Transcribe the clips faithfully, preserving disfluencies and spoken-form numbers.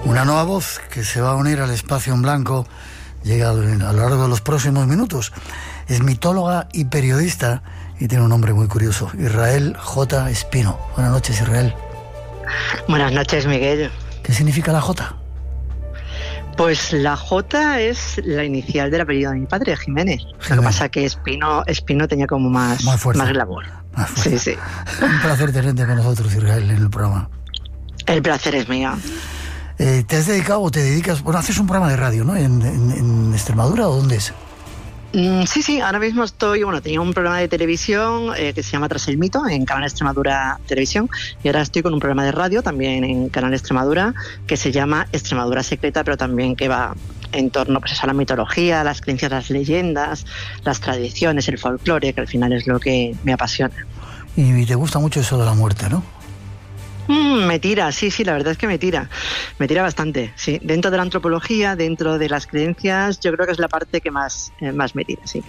Una nueva voz que se va a unir al espacio en blanco llega a lo largo de los próximos minutos. Es mitóloga y periodista y tiene un nombre muy curioso, Israel J. Espino. Buenas noches, Israel. Buenas noches, Miguel. ¿Qué significa la J? Pues la J es la inicial del apellido de mi padre, Jiménez. Jiménez. Lo que pasa es que Espino, Espino tenía como más, más, más glamour. Más sí, sí. Un placer tenerte con nosotros, Israel, en el programa. El placer es mío. Eh, ¿Te has dedicado o te dedicas? Bueno, haces un programa de radio, ¿no? ¿En, en, en Extremadura o dónde es? Mm, sí, sí, ahora mismo estoy, bueno, tenía un programa de televisión eh, que se llama Tras el Mito, en Canal Extremadura Televisión, y ahora estoy con un programa de radio también en Canal Extremadura, que se llama Extremadura Secreta, pero también que va en torno pues, a la mitología, las creencias, las leyendas, las tradiciones, el folclore, que al final es lo que me apasiona. Y te gusta mucho eso de la muerte, ¿no? Mm, me tira, sí, sí, la verdad es que me tira, me tira bastante, sí. Dentro de la antropología, dentro de las creencias, yo creo que es la parte que más, eh, más me tira, sí.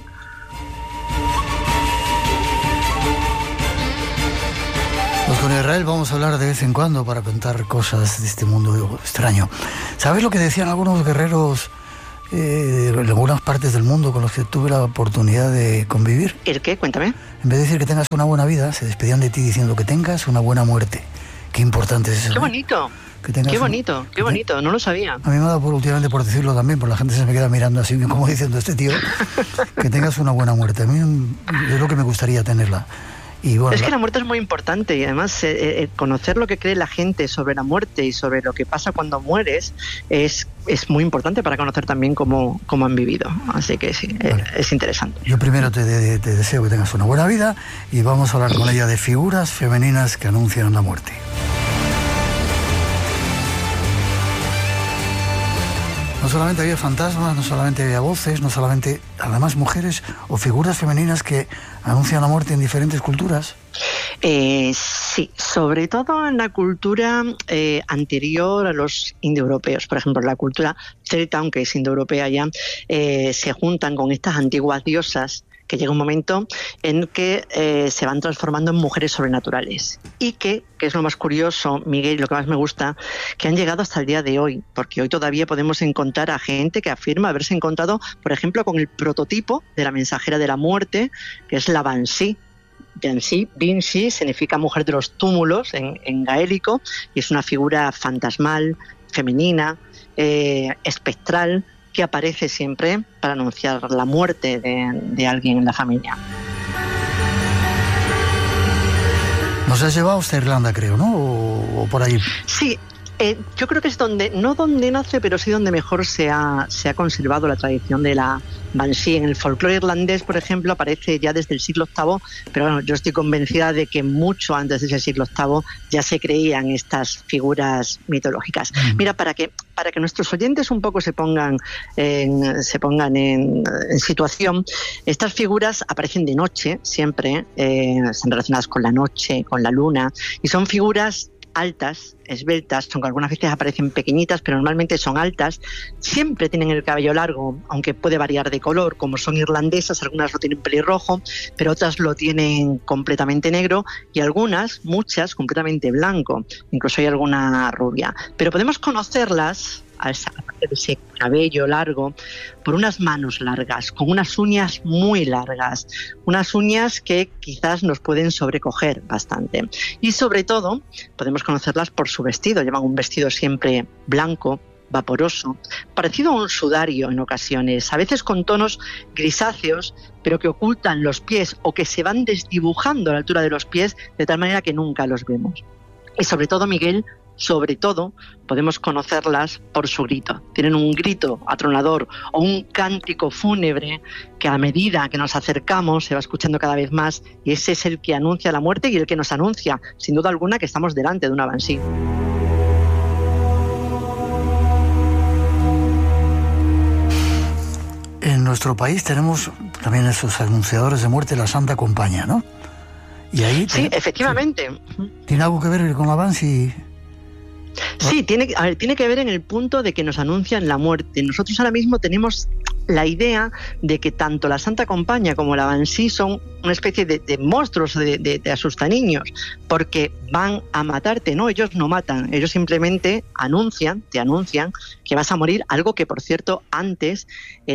Pues con Israel vamos a hablar de vez en cuando para contar cosas de este mundo extraño. ¿Sabes lo que decían algunos guerreros eh, en algunas partes del mundo con los que tuve la oportunidad de convivir? ¿El qué? Cuéntame. En vez de decir que tengas una buena vida, se despedían de ti diciendo que tengas una buena muerte. Qué importante es eso. Qué bonito. Que qué bonito, un, qué bonito, no lo sabía. A mí me ha dado por, últimamente por decirlo también, porque la gente se me queda mirando así, como diciendo este tío, que tengas una buena muerte. A mí es lo que me gustaría tenerla. Y bueno, es que la... la muerte es muy importante y además eh, eh, conocer lo que cree la gente sobre la muerte y sobre lo que pasa cuando mueres es, es muy importante para conocer también cómo, cómo han vivido. Así que sí, vale. es, es interesante. Yo primero te, te, te deseo que tengas una buena vida y vamos a hablar con ella de figuras femeninas que anuncian la muerte. No solamente había fantasmas, no solamente había voces, no solamente, además, mujeres o figuras femeninas que anuncian la muerte en diferentes culturas. Eh, sí, sobre todo en la cultura eh, anterior a los indoeuropeos. Por ejemplo, la cultura celta, aunque es indoeuropea ya, eh, se juntan con estas antiguas diosas que llega un momento en que eh, se van transformando en mujeres sobrenaturales y que, que es lo más curioso, Miguel, lo que más me gusta, que han llegado hasta el día de hoy, porque hoy todavía podemos encontrar a gente que afirma haberse encontrado, por ejemplo, con el prototipo de la mensajera de la muerte, que es la Banshee. Banshee, Banshee significa mujer de los túmulos en, en gaélico y es una figura fantasmal, femenina, eh, espectral, que aparece siempre para anunciar la muerte de, de alguien en la familia. Nos has llevado hasta Irlanda, creo, ¿no? O, o por ahí. Sí, eh, yo creo que es donde, no donde nace, pero sí donde mejor se ha, se ha conservado la tradición de la Banshee. En el folclore irlandés, por ejemplo, aparece ya desde el siglo octavo, pero bueno, yo estoy convencida de que mucho antes del siglo octavo ya se creían estas figuras mitológicas. Mm. Mira, para que para que nuestros oyentes un poco se pongan en, se pongan en, en situación, estas figuras aparecen de noche siempre, eh, están relacionadas con la noche, con la luna, y son figuras altas, esbeltas, aunque algunas veces aparecen pequeñitas, pero normalmente son altas, siempre tienen el cabello largo, aunque puede variar de color, como son irlandesas, algunas lo tienen pelirrojo, pero otras lo tienen completamente negro y algunas, muchas, completamente blanco, incluso hay alguna rubia. Pero podemos conocerlas, aparte de ese cabello largo, por unas manos largas, con unas uñas muy largas, unas uñas que quizás nos pueden sobrecoger bastante. Y sobre todo, podemos conocerlas por su vestido. Llevan un vestido siempre blanco, vaporoso, parecido a un sudario en ocasiones, a veces con tonos grisáceos, pero que ocultan los pies o que se van desdibujando a la altura de los pies de tal manera que nunca los vemos. Y sobre todo, Miguel, sobre todo, podemos conocerlas por su grito. Tienen un grito atronador o un cántico fúnebre que a medida que nos acercamos se va escuchando cada vez más y ese es el que anuncia la muerte y el que nos anuncia, sin duda alguna, que estamos delante de una Banshee. En nuestro país tenemos también esos anunciadores de muerte, la Santa Compañía, ¿no? Y ahí sí, te... efectivamente. ¿Tiene algo que ver con la Banshee? Sí, tiene, a ver, tiene que ver en el punto de que nos anuncian la muerte. Nosotros ahora mismo tenemos la idea de que tanto la Santa Compaña como la Banshee son una especie de, de monstruos de, de, de asustaniños, porque van a matarte, ¿no? Ellos no matan, ellos simplemente anuncian, te anuncian que vas a morir, algo que, por cierto, antes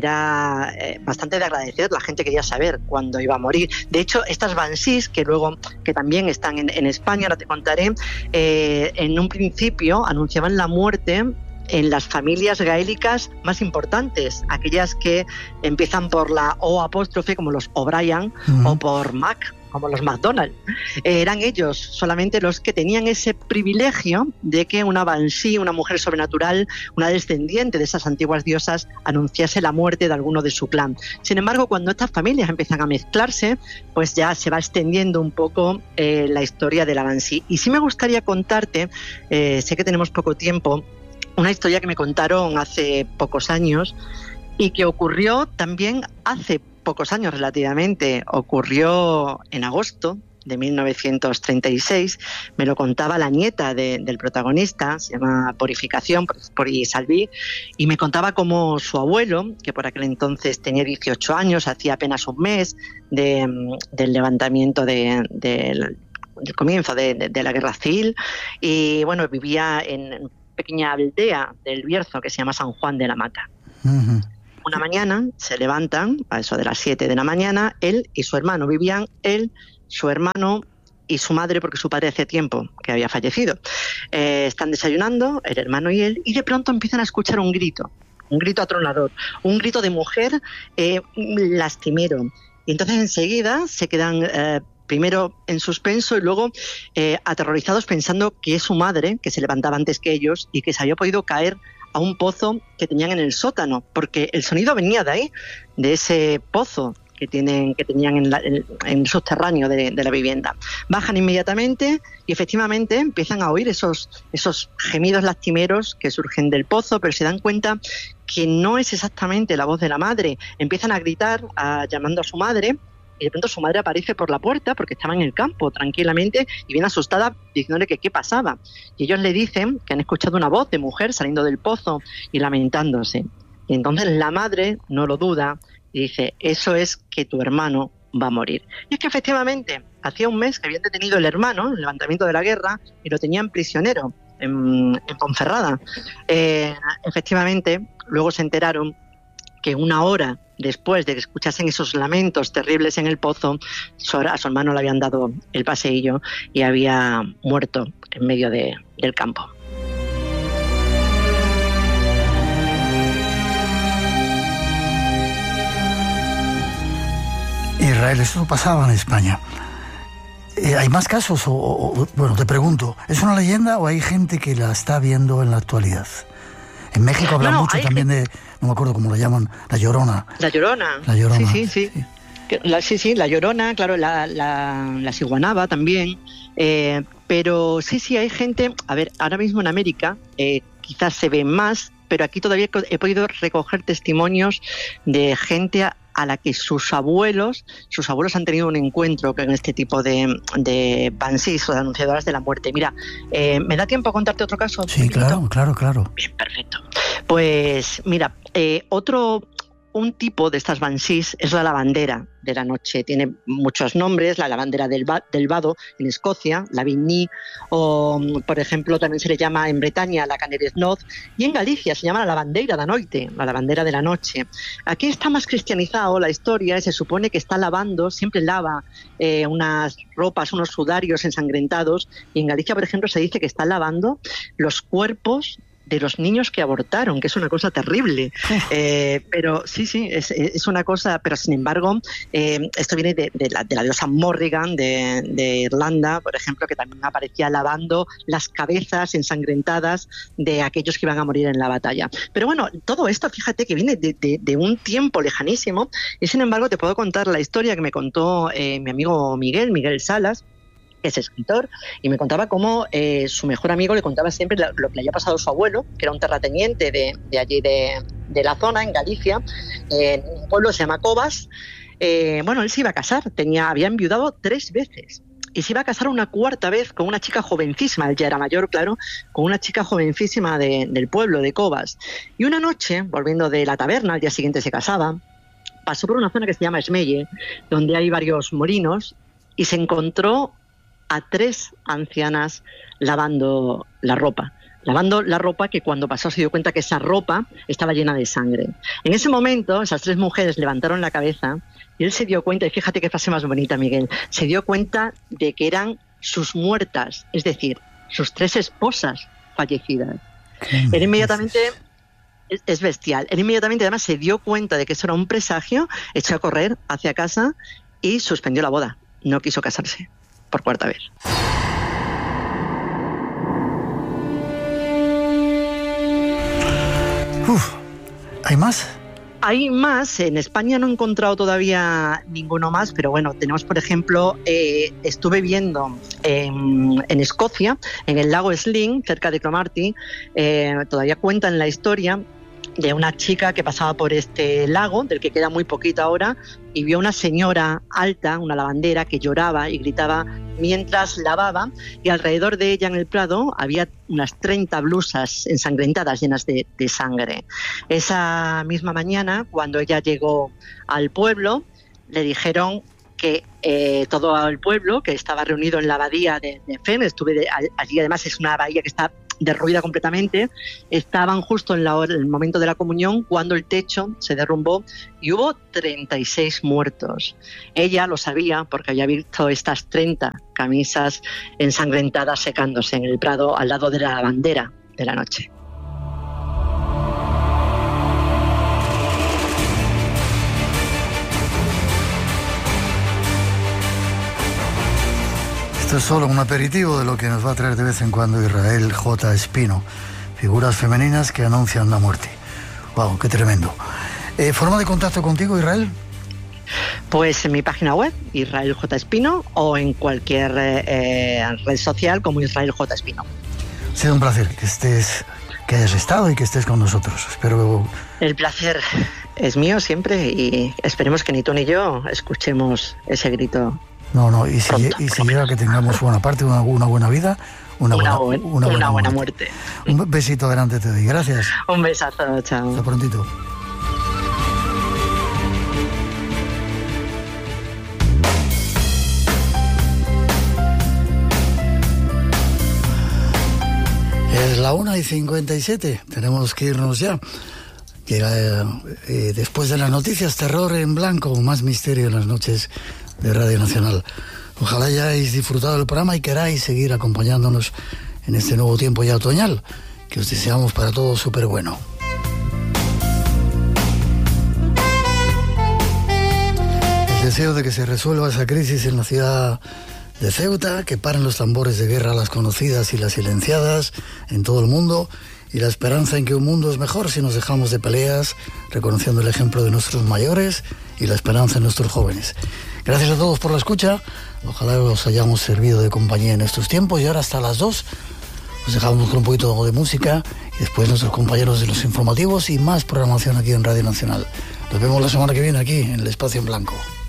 era eh, bastante de agradecer, la gente quería saber cuándo iba a morir. De hecho, estas Banshees, que luego, que también están en, en España, ahora te contaré, eh, en un principio anunciaban la muerte en las familias gaélicas más importantes, aquellas que empiezan por la O apóstrofe, como los O'Brien, uh-huh. o por Mac, como los McDonald. Eh, eran ellos solamente los que tenían ese privilegio de que una Banshee, una mujer sobrenatural, una descendiente de esas antiguas diosas, anunciase la muerte de alguno de su clan. Sin embargo, cuando estas familias empiezan a mezclarse, pues ya se va extendiendo un poco eh, la historia de la Banshee. Y sí me gustaría contarte, eh, sé que tenemos poco tiempo, una historia que me contaron hace pocos años y que ocurrió también hace pocos años relativamente. Ocurrió en agosto de mil novecientos treinta y seis. Me lo contaba la nieta de, del protagonista, se llama Purificación, Puri Salví, y me contaba cómo su abuelo, que por aquel entonces tenía dieciocho años, hacía apenas un mes de, del levantamiento de, de, del comienzo de, de, de la guerra civil, y bueno, vivía en pequeña aldea del Bierzo que se llama San Juan de la Mata. Uh-huh. Una mañana se levantan, a eso de las siete de la mañana, él y su hermano. Vivían él, su hermano y su madre, porque su padre hacía tiempo que había fallecido. Eh, están desayunando, el hermano y él, y de pronto empiezan a escuchar un grito, un grito atronador, un grito de mujer eh, lastimero. Y entonces enseguida se quedan... Eh, primero en suspenso y luego eh, aterrorizados, pensando que es su madre, que se levantaba antes que ellos y que se había podido caer a un pozo que tenían en el sótano, porque el sonido venía de ahí, de ese pozo que tienen que tenían en, la, en, en el subterráneo de, de la vivienda. Bajan inmediatamente y efectivamente empiezan a oír esos, esos gemidos lastimeros que surgen del pozo, pero se dan cuenta que no es exactamente la voz de la madre. Empiezan a gritar, a, llamando a su madre, y de pronto su madre aparece por la puerta porque estaba en el campo tranquilamente y bien asustada, diciéndole que qué pasaba. Y ellos le dicen que han escuchado una voz de mujer saliendo del pozo y lamentándose. Y entonces la madre no lo duda y dice: eso es que tu hermano va a morir. Y es que efectivamente hacía un mes que habían detenido el hermano, el levantamiento de la guerra, y lo tenían prisionero en, en Ponferrada. Eh, efectivamente, luego se enteraron que una hora después de que escuchasen esos lamentos terribles en el pozo, a su hermano le habían dado el paseillo y había muerto en medio de, del campo. Israel, eso pasaba en España. Eh, ¿Hay más casos? O, o, bueno, te pregunto, ¿es una leyenda o hay gente que la está viendo en la actualidad? En México hablan no, no, mucho también gente... de, no me acuerdo cómo la llaman, la Llorona. La Llorona. La Llorona. Sí, sí, sí. Sí, la, sí, sí, la Llorona, claro, la, la, la Siguanaba también. Eh, pero sí, sí, hay gente... A ver, ahora mismo en América eh, quizás se ve más, pero aquí todavía he podido recoger testimonios de gente a, a la que sus abuelos, sus abuelos han tenido un encuentro con este tipo de, de Banshees o de anunciadoras de la muerte. Mira, eh, ¿me da tiempo a contarte otro caso? Sí, claro, claro, claro. Bien, perfecto. Pues mira, eh, otro... Un tipo de estas Banshees es la lavandera de la noche. Tiene muchos nombres: la lavandera del, ba del Vado en Escocia, la Vigny, o por ejemplo también se le llama en Bretaña la Caneresnoz, y en Galicia se llama la lavandeira da noite, la lavandera de la noche. Aquí está más cristianizado la historia y se supone que está lavando, siempre lava eh, unas ropas, unos sudarios ensangrentados, y en Galicia, por ejemplo, se dice que está lavando los cuerpos de los niños que abortaron, que es una cosa terrible. Eh, pero sí, sí, es, es una cosa, pero sin embargo, eh, esto viene de, de, la, de la diosa Morrigan de, de Irlanda, por ejemplo, que también aparecía lavando las cabezas ensangrentadas de aquellos que iban a morir en la batalla. Pero bueno, todo esto, fíjate que viene de, de, de un tiempo lejanísimo, y sin embargo te puedo contar la historia que me contó eh, mi amigo Miguel, Miguel Salas, que es escritor, y me contaba cómo eh, su mejor amigo le contaba siempre lo, lo que le había pasado a su abuelo, que era un terrateniente de, de allí de, de la zona, en Galicia, eh, en un pueblo que se llama Cobas. Eh, bueno, él se iba a casar, tenía, había enviudado tres veces, y se iba a casar una cuarta vez con una chica jovencísima, él ya era mayor, claro, con una chica jovencísima de, del pueblo, de Cobas. Y una noche, volviendo de la taberna, al día siguiente se casaba, pasó por una zona que se llama Esmelle, donde hay varios molinos, y se encontró a tres ancianas lavando la ropa. Lavando la ropa que cuando pasó se dio cuenta que esa ropa estaba llena de sangre. En ese momento, esas tres mujeres levantaron la cabeza y él se dio cuenta, y fíjate qué frase más bonita, Miguel, se dio cuenta de que eran sus muertas, es decir, sus tres esposas fallecidas. Él inmediatamente, es, es bestial, él inmediatamente además se dio cuenta de que eso era un presagio, echó a correr hacia casa y suspendió la boda. No quiso casarse por cuarta vez. Uf, ¿hay más? Hay más, en España no he encontrado todavía ninguno más, pero bueno, tenemos por ejemplo, eh, estuve viendo en, en Escocia, en el lago Sling, cerca de Cromarty, eh, todavía cuentan la historia de una chica que pasaba por este lago, del que queda muy poquito ahora, y vio a una señora alta, una lavandera, que lloraba y gritaba mientras lavaba, y alrededor de ella en el prado había unas treinta blusas ensangrentadas llenas de, de sangre. Esa misma mañana, cuando ella llegó al pueblo, le dijeron que eh, todo el pueblo, que estaba reunido en la abadía de, de Fen, estuve de, allí además es una abadía que está derruida completamente, estaban justo en la hora, el momento de la comunión, cuando el techo se derrumbó y hubo treinta y seis muertos. Ella lo sabía porque había visto estas treinta camisas ensangrentadas secándose en el prado al lado de la lavandera de la noche. Esto es solo un aperitivo de lo que nos va a traer de vez en cuando Israel J. Espino. Figuras femeninas que anuncian la muerte. ¡Wow! ¡Qué tremendo! Eh, ¿Forma de contacto contigo, Israel? Pues en mi página web, Israel J. Espino, o en cualquier eh, red social como Israel J. Espino. Ha sido un placer que estés, que hayas estado y que estés con nosotros. Espero... El placer es mío siempre y esperemos que ni tú ni yo escuchemos ese grito. No, no, y si, Pronto, y si llega que tengamos buena parte, una, una buena vida, una, una, buena, buen, una, una buena muerte. muerte. Un besito adelante te doy, gracias. Un besazo, chao. Hasta prontito. Es la una y cincuenta y siete, tenemos que irnos ya. Llega, eh, después de las noticias, terror en blanco, más misterio en las noches de Radio Nacional. Ojalá hayáis disfrutado del programa y queráis seguir acompañándonos en este nuevo tiempo ya otoñal, que os deseamos para todos súper bueno. El deseo de que se resuelva esa crisis en la ciudad de Ceuta, que paren los tambores de guerra, las conocidas y las silenciadas en todo el mundo, y la esperanza en que un mundo es mejor si nos dejamos de peleas, reconociendo el ejemplo de nuestros mayores y la esperanza en nuestros jóvenes. Gracias a todos por la escucha, ojalá os hayamos servido de compañía en estos tiempos, y ahora hasta las dos os dejamos con un poquito de música y después nuestros compañeros de los informativos y más programación aquí en Radio Nacional. Nos vemos la semana que viene aquí en el Espacio en Blanco.